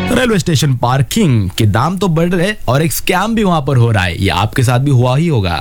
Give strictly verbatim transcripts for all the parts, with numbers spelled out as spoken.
Railway station parking के दाम तो बढ़ रहे और एक स्कैम भी वहां पर हो रहा है। ये आपके साथ भी हुआ ही होगा।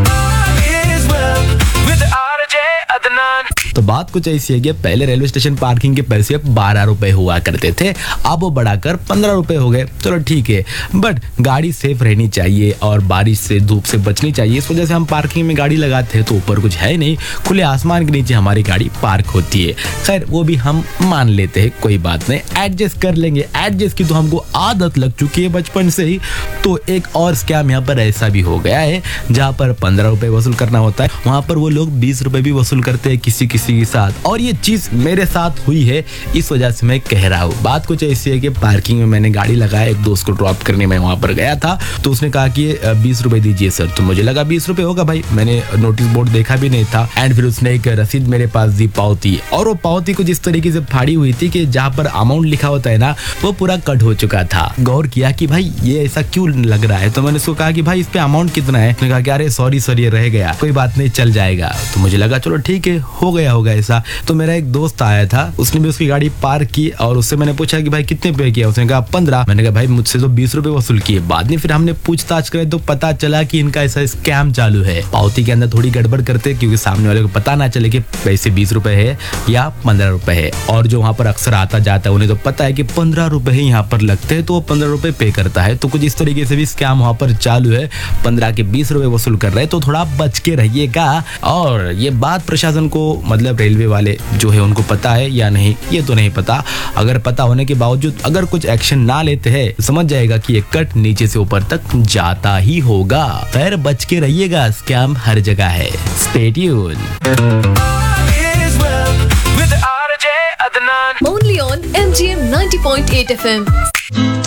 तो बात कुछ ऐसी है कि पहले रेलवे स्टेशन पार्किंग के पैसे बारह रुपए हुआ करते थे, अब वो बढ़ाकर पंद्रह रुपए हो गए। चलो ठीक है, बट गाड़ी सेफ रहनी चाहिए और बारिश से धूप से बचनी चाहिए। इस वजह से हम पार्किंग में गाड़ी लगाते हैं, तो ऊपर कुछ है नहीं, खुले आसमान के नीचे हमारी गाड़ी पार्क होती है। खैर वो भी हम मान लेते हैं, कोई बात नहीं, एडजस्ट कर लेंगे। एडजस्ट की तो हमको आदत लग चुकी है बचपन से ही। तो एक और स्कैम यहाँ पर ऐसा भी हो गया है, जहाँ पर पंद्रह रुपए वसूल करना होता है, वहां पर वो लोग बीस रुपए भी वसूल करते हैं किसी किसी के साथ। और ये चीज मेरे साथ हुई है, इस वजह से मैं कह रहा हूँ। बात कुछ ऐसी है कि पार्किंग में मैंने गाड़ी लगाया, एक दोस्त को ड्रॉप करने मैं वहां पर गया था, तो उसने कहा कि बीस रुपए दीजिए सर। तो मुझे लगा बीस रुपए होगा भाई, मैंने नोटिस बोर्ड देखा भी नहीं था। एंड फिर उसने एक रसीद मेरे पास दी, पावती, और वो पावती कुछ इस तरीके से फाड़ी हुई थी कि जहाँ पर अमाउंट लिखा होता है ना, वो पूरा कट हो चुका था। गौर किया कि भाई ये ऐसा क्यों लग रहा है, तो मैंने उसको कहा कि भाई इस पे अमाउंट कितना है। उसने कहा कि अरे सॉरी सर ये रह गया, कोई बात नहीं चल जाएगा। तो मुझे लगा चलो ठीक है, हो गया होगा ऐसा। तो मेरा एक दोस्त आया था, उसने भी उसकी गाड़ी पार्क की और उससे मैंने पूछा कि भाई कितने पे किया। उसने कहा पंद्रह। मैंने कहा भाई मुझसे तो बीस रुपए वसूल किए। बाद में फिर हमने पूछताछ करे तो पता चला कि इनका ऐसा स्कैम चालू है। पावती के अंदर थोड़ी गड़बड़ करते क्योंकि सामने वाले को पता ना चले कि पैसे बीस रुपए है या पंद्रह रुपए है। और जो वहाँ पर अक्सर आता जाता है उन्हें तो पता है कि पंद्रह रुपए ही यहाँ पर लगते हैं, तो वो पंद्रह रुपए पे करता है। तो कुछ इस तरीके से भी स्कैम वहाँ पर चालू है, पंद्रह के बीस रुपए वसूल कर रहे हैं, तो थोड़ा बच के रहिएगा। और ये बात प्रशासन को, मतलब रेलवे वाले जो है उनको पता है या नहीं ये तो नहीं पता। अगर पता होने के बावजूद अगर कुछ एक्शन ना लेते हैं तो समझ जाएगा कि ये कट नीचे से ऊपर तक जाता ही होगा। खैर बच के रहिएगा, स्कैम हर जगह है। Stay tuned. Only on M G M ninety point eight F M.